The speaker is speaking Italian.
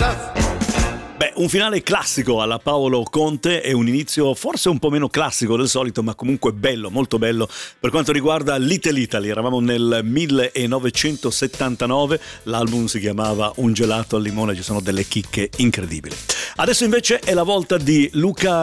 Beh, un finale classico alla Paolo Conte e un inizio forse un po' meno classico del solito, ma comunque bello, molto bello per quanto riguarda Little Italy. Eravamo nel 1979, l'album si chiamava Un gelato al limone, ci sono delle chicche incredibili. Adesso invece è la volta di Luca